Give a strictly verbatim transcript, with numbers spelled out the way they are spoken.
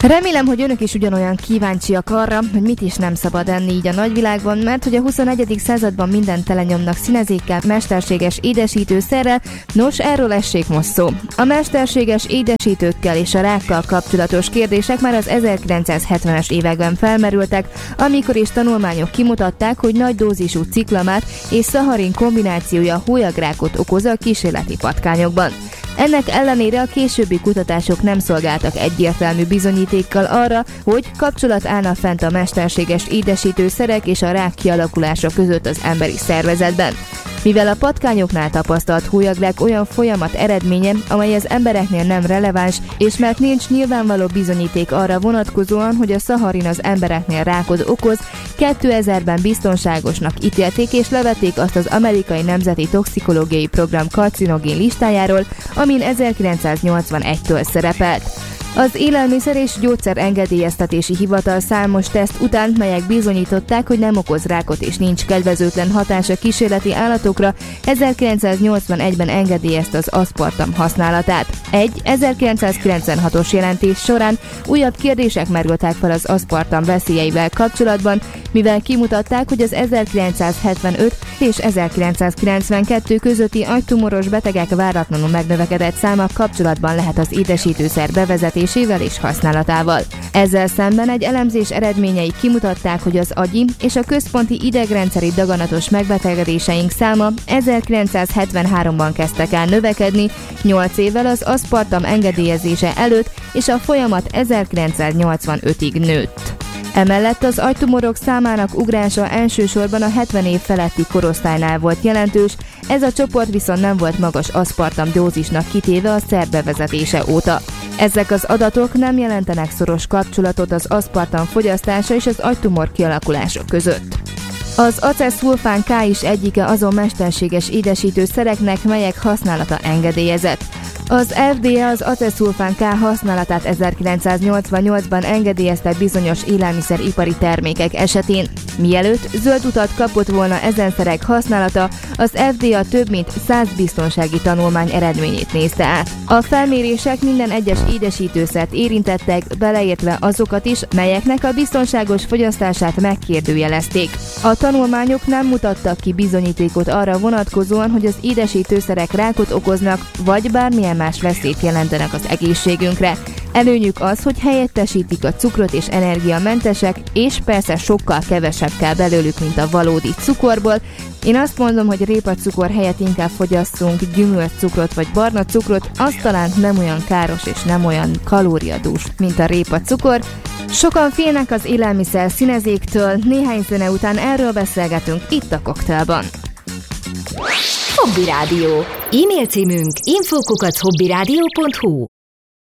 Remélem, hogy önök is ugyanolyan kíváncsiak arra, hogy mit is nem szabad enni így a nagyvilágban, mert hogy a huszonegyedik században mindent telenyomnak színezékkel, mesterséges édesítőszerrel, nos, erről essék most szó. A mesterséges édesítőkkel és a rákkal kapcsolatos kérdések már az ezerkilencszázhetvenes években felmerültek, amikor is tanulmányok kimutatták, hogy nagy dózisú ciklamát és szaharin kombinációja hólyagrákot okoz a kísérleti patkányokban. Ennek ellenére a későbbi kutatások nem szolgáltak egyértelmű bizonyítékkal arra, hogy kapcsolat állna fent a mesterséges édesítőszerek és a rák kialakulása között az emberi szervezetben. Mivel a patkányoknál tapasztalt hólyagrák olyan folyamat eredménye, amely az embereknél nem releváns, és mert nincs nyilvánvaló bizonyíték arra vonatkozóan, hogy a szaharin az embereknél rákot okoz, kétezerben biztonságosnak ítélték és levették azt az amerikai nemzeti toxikológiai program karcinogén listájáról, amin ezerkilencszáznyolcvanegytől szerepelt. Az Élelmiszer és Gyógyszer Engedélyeztetési Hivatal számos teszt után, melyek bizonyították, hogy nem okoz rákot és nincs kedvezőtlen hatása kísérleti állatokra, ezerkilencszáznyolcvanegyben engedélyezte az aszpartam használatát. Egy ezerkilencszázkilencvenhatos jelentés során újabb kérdések merültek fel az aszpartam veszélyeivel kapcsolatban, mivel kimutatták, hogy az ezerkilencszázhetvenöt és ezerkilencszázkilencvenkettő közötti agytumoros betegek váratlanul megnövekedett száma kapcsolatban lehet az édesítőszer bevezetésével és használatával. Ezzel szemben egy elemzés eredményei kimutatták, hogy az agyi és a központi idegrendszeri daganatos megbetegedéseink száma ezerkilencszázhetvenháromban kezdtek el növekedni, nyolc évvel az aszpartam engedélyezése előtt, és a folyamat ezerkilencszáznyolcvanötig nőtt. Emellett az agytumorok számának ugrása elsősorban a hetven év feletti korosztálynál volt jelentős, ez a csoport viszont nem volt magas aszpartam dózisnak kitéve a szer bevezetése óta. Ezek az adatok nem jelentenek szoros kapcsolatot az aszpartam fogyasztása és az agytumor kialakulása között. Az aceszulfán K is egyike azon mesterséges édesítőszereknek, melyek használata engedélyezett. Az ef dé á az aceszulfán K használatát ezerkilencszáznyolcvannyolcban engedélyezte bizonyos élelmiszeripari termékek esetén. Mielőtt zöld utat kapott volna ezen szerek használata, az ef dé á több mint száz biztonsági tanulmány eredményét nézte át. A felmérések minden egyes édesítőszert érintettek, beleértve azokat is, melyeknek a biztonságos fogyasztását megkérdőjelezték. A tanulmányok nem mutattak ki bizonyítékot arra vonatkozóan, hogy az édesítőszerek rákot okoznak, vagy bármilyen más veszélyt jelentenek az egészségünkre. Előnyük az, hogy helyettesítik a cukrot és energiamentesek, és persze sokkal kevesebb kell belőlük, mint a valódi cukorból. Én azt mondom, hogy répacukor helyett inkább fogyasszunk gyümölcscukrot vagy barna cukrot, az talán nem olyan káros és nem olyan kalóriadús, mint a répacukor. Sokan félnek az élelmiszer színezéktől, néhány zene után erről beszélgetünk itt a Koktelban. Hobby Rádió. E-mail címünk info kukac hobbyradio pont hu.